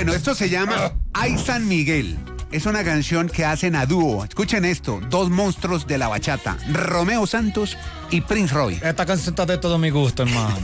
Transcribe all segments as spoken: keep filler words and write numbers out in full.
Bueno, esto se llama Ay San Miguel. Es una canción que hacen a dúo. Escuchen esto, dos monstruos de la bachata, Romeo Santos y Prince Roy. Esta canción está de todo mi gusto, hermano.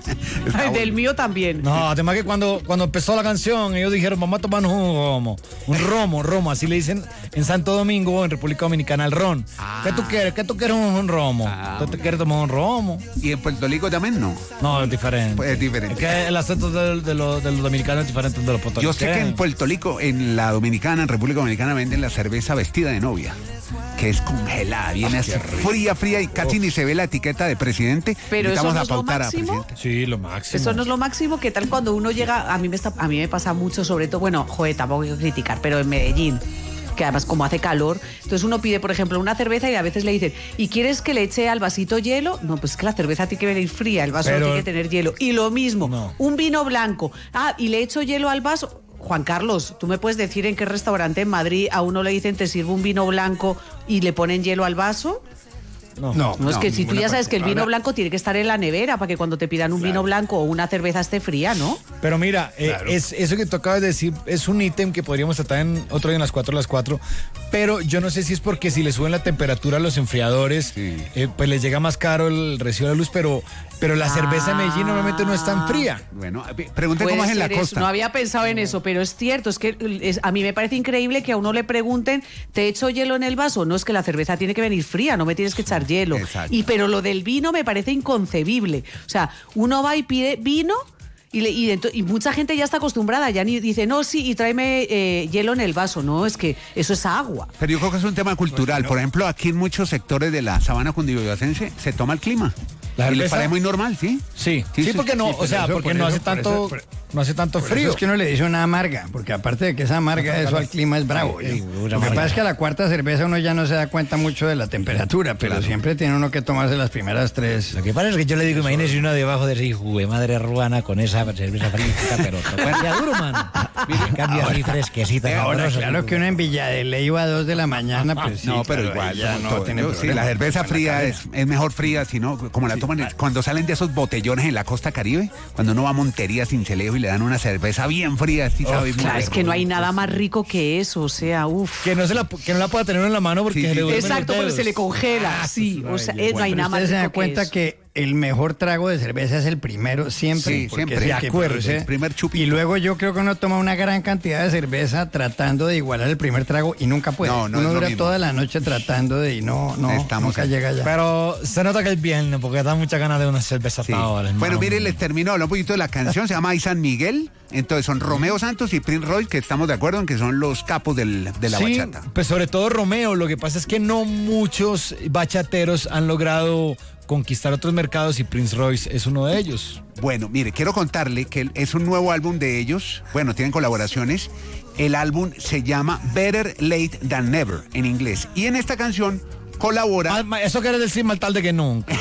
Ay, del mío también. No, además que cuando, cuando empezó la canción, ellos dijeron, vamos a tomarnos un romo. Un romo, romo, así le dicen en Santo Domingo, en República Dominicana, el ron. Ah. ¿Qué tú quieres? ¿Qué tú quieres un, un romo? Ah, ¿Tú te quieres tomar un romo? ¿Y en Puerto Rico también no? No, es diferente. Pues es diferente. Es que el acento de, de, los, de los dominicanos es diferente de los puertorriqueños. Yo sé que en Puerto Rico, en la Dominicana, en República Dominicana, venden la cerveza vestida de novia, que es congelada, viene así fría, fría y casi ni se ve la etiqueta de presidente. Pero eso no a es lo pautar máximo. A sí, lo máximo. Eso no es lo máximo. ¿Qué tal cuando uno llega? A mí me está, a mí me pasa mucho, sobre todo, bueno, joder, tampoco quiero criticar, pero en Medellín, que además como hace calor, entonces uno pide, por ejemplo, una cerveza y a veces le dicen, ¿y quieres que le eche al vasito hielo? No, pues es que la cerveza tiene que venir fría, el vaso pero, no tiene que tener hielo. Y lo mismo, no. Un vino blanco. Ah, y le echo hielo al vaso. Juan Carlos, ¿tú me puedes decir en qué restaurante en Madrid a uno le dicen te sirve un vino blanco y le ponen hielo al vaso? No, no, no es no, que si tú ya sabes parte. que el vino Ahora, blanco tiene que estar en la nevera para que cuando te pidan un claro. vino blanco o una cerveza esté fría, ¿no? Pero mira, claro. eh, es, eso que tú acabas de decir es un ítem que podríamos tratar en otro día en las cuatro a las cuatro, pero yo no sé si es porque si le suben la temperatura a los enfriadores, sí. eh, pues les llega más caro el recibo de luz, pero, pero la ah. cerveza de Medellín normalmente no es tan fría. Bueno, pregunten cómo es en la costa. Eso. No había pensado en eso, pero es cierto, es que es, a mí me parece increíble que a uno le pregunten, ¿te echo hielo en el vaso? No, es que la cerveza tiene que venir fría, no me tienes que echar hielo. Exacto. Y pero lo del vino me parece inconcebible. O sea, uno va y pide vino y, le, y, y mucha gente ya está acostumbrada, ya ni dice, no, sí, y tráeme eh, hielo en el vaso. No, es que eso es agua. Pero yo creo que es un tema cultural. Por ejemplo, aquí en muchos sectores de la sabana cundiboyacense se toma el clima. ¿La y les parece muy normal, ¿sí? Sí, sí, sí, sí porque no, sí, o sea, porque no hace tanto... Por eso, por... No hace tanto Por frío. Eso es que uno le dice una amarga, porque aparte de que esa amarga, eso al clima es bravo. Sí, lo que pasa es que a la cuarta cerveza uno ya no se da cuenta mucho de la temperatura, pero claro. siempre tiene uno que tomarse las primeras tres. Lo que pasa es que yo le digo, imagínese uno debajo de ese hijo de madre ruana con esa cerveza fresquita, pero tocaría duro, mano. En cambio así fresquecita. Ahora, claro que uno en Villa de Ley iba a dos de la mañana, pues sí. No, pero igual, ya no tiene yo, sí, la cerveza fría es, es mejor fría, sino como la sí, toman claro. cuando salen de esos botellones en la costa Caribe, cuando uno va a Montería, Sincelejo y le dan una cerveza bien fría, sí, oh, sabe claro, muy es que no hay nada más rico que eso, o sea, uff. Que no se la, que no la pueda tener en la mano porque sí, se sí. le duermen Exacto, los porque dedos. se le congela, ah, sí, o sea, bueno, no hay nada más rico ustedes se dan que cuenta eso. que el mejor trago de cerveza es el primero, siempre. Sí, siempre. De acuerdo. El primer chupito. Y luego yo creo que uno toma una gran cantidad de cerveza tratando de igualar el primer trago y nunca puede. No, no uno es dura lo mismo. toda la noche tratando de y no, no, Estamos nunca en... llega allá. Pero se nota que es viernes porque da muchas ganas de una cerveza sí. ahora. Bueno, miren, les termino hablando un poquito de la canción, se llama Ay San Miguel. Entonces son Romeo Santos y Prince Roy, que estamos de acuerdo en que son los capos del, de la sí, bachata. Pues sobre todo Romeo, lo que pasa es que no muchos bachateros han logrado conquistar otros mercados y Prince Royce es uno de ellos. Bueno, mire, quiero contarle que es un nuevo álbum de ellos, bueno, tienen colaboraciones, el álbum se llama Better Late Than Never, en inglés, y en esta canción colabora... Mal, eso quiere decir mal tarde que nunca.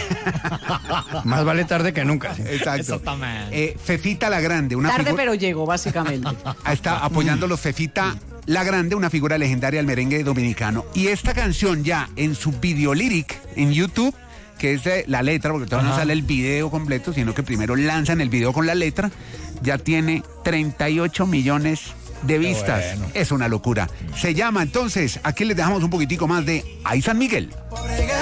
Más vale tarde que nunca. Sí. Exacto. Exactamente. Eh, Fefita la Grande. Una tarde figu- pero llegó, básicamente. Está apoyándolo Fefita la Grande, una figura legendaria del merengue dominicano. Y esta canción ya en su video lyric en YouTube, que es eh, la letra, porque todavía no sale el video completo, sino que primero lanzan el video con la letra, ya tiene treinta y ocho millones de vistas. Bueno. Es una locura. Se llama entonces, aquí les dejamos un poquitico más de Ay San Miguel.